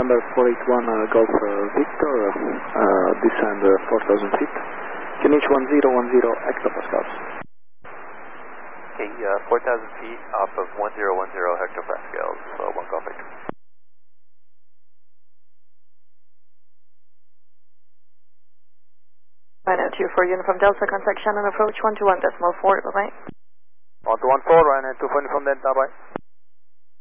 November 481 Golf Victor, descend 4,000 feet. QNH 1010 hectopascals. Okay, 4,000 feet off of 1010 hectopascals, 1 Golf Victor. Rhino 24 Uniform Delta, contact Shannon approach 121.4, bye-bye. 1214, Ryanair 24 Uniform Delta, bye.